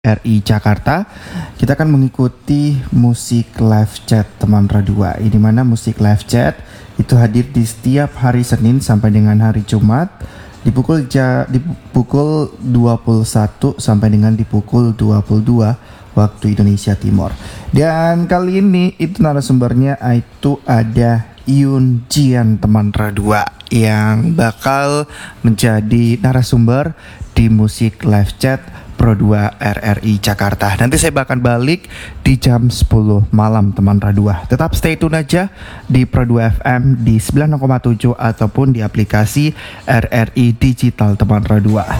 RI Jakarta. Kita akan mengikuti musik live chat teman Radua. Ini mana musik live chat itu hadir di setiap hari Senin sampai dengan hari Jumat di pukul 21 sampai dengan di pukul 22 waktu Indonesia Timur. Dan kali ini itu narasumbernya itu ada Yun Jian teman Radua yang bakal menjadi narasumber di musik live chat Pro 2 RRI Jakarta. Nanti saya bakal balik di jam 10 malam teman Radua. Tetap stay tune aja di Pro 2 FM di 90,7 ataupun di aplikasi RRI Digital teman Radua.